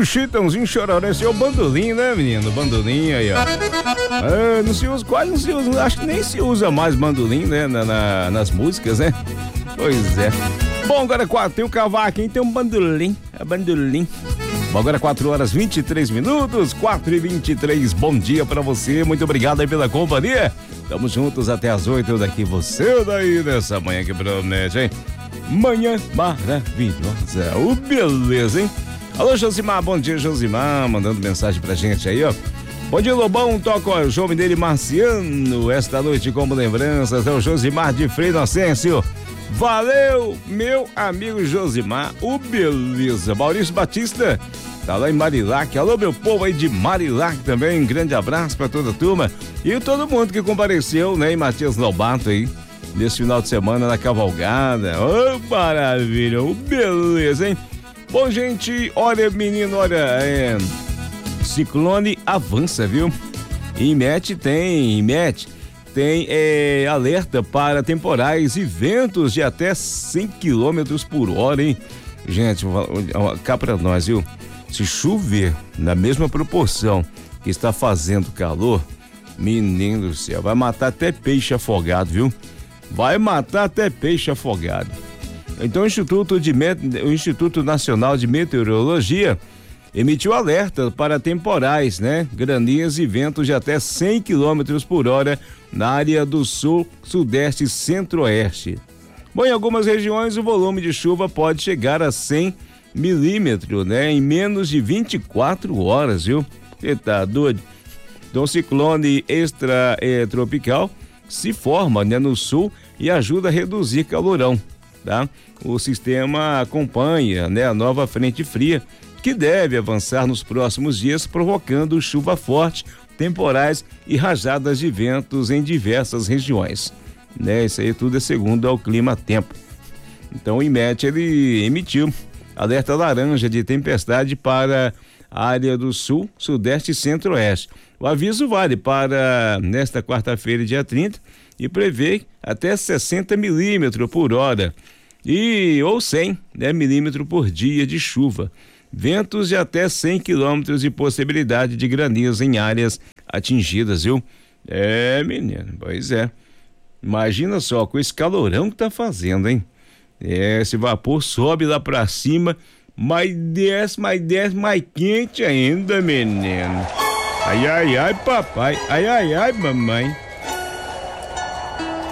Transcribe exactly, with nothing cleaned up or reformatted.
do Chitãozinho Chororó, esse é o bandolim, né, menino? Bandolim aí, ó. Ah, não se usa, quase não se usa, acho que nem se usa mais bandolim, né, na, na, nas músicas, né? Pois é. Bom, agora quatro, tem um cavaquinho, tem um bandolim, é bandolim. Bom, agora quatro horas e vinte e três minutos, quatro e vinte e três, bom dia pra você, muito obrigado aí pela companhia. Tamo juntos até as oito daqui, você daí nessa manhã que promete, hein? Manhã maravilhosa, o beleza, hein? Alô, Josimar, bom dia, Josimar, mandando mensagem pra gente aí, ó. Bom dia, Lobão, toca o jogo dele, Marciano, esta noite como lembranças, é o Josimar de Frei Inocêncio. Valeu, meu amigo Josimar, o beleza. Maurício Batista, tá lá em Marilac. Alô, meu povo aí de Marilac também, um grande abraço pra toda a turma. E todo mundo que compareceu, né, em Matias Lobato aí, nesse final de semana na cavalgada. Ô, oh, maravilha, o beleza, hein? Bom, gente, olha, menino, olha, é... ciclone avança, viu? E Met tem, Met tem é, alerta para temporais e ventos de até cem quilômetros por hora, hein? Gente, cá pra nós, viu? Se chover na mesma proporção que está fazendo calor, menino do céu, vai matar até peixe afogado, viu? Vai matar até peixe afogado. Então o Instituto, de Met... o Instituto Nacional de Meteorologia emitiu alerta para temporais, né? Granias e ventos de até cem quilômetros por hora na área do sul, sudeste e centro-oeste. Bom, em algumas regiões o volume de chuva pode chegar a cem milímetros, né? Em menos de vinte e quatro horas, viu? Você tá doido? Então, o ciclone extratropical se forma, né, no sul e ajuda a reduzir calorão, tá? O sistema acompanha, né, a nova frente fria, que deve avançar nos próximos dias, provocando chuva forte, temporais e rajadas de ventos em diversas regiões. Né? Isso aí tudo é segundo ao Clima Tempo. Então o IMET, ele emitiu alerta laranja de tempestade para a área do sul, sudeste e centro-oeste. O aviso vale para nesta quarta-feira, dia trinta, e prevê até sessenta milímetros por hora e ou cem, né, milímetros por dia de chuva. Ventos de até cem quilômetros e possibilidade de granizo em áreas atingidas, viu? É, menino, pois é. Imagina só, com esse calorão que tá fazendo, hein? É, esse vapor sobe lá pra cima, mas desce, mas desce mais quente ainda, menino. Ai, ai, ai, papai. Ai, ai, ai, mamãe.